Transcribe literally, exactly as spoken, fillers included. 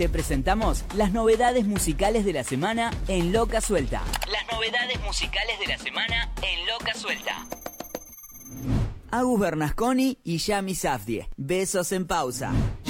Te presentamos las novedades musicales de la semana en Loca Suelta. Las novedades musicales de la semana en Loca Suelta. Agus Bernasconi y Yami Safdie. Besos en pausa.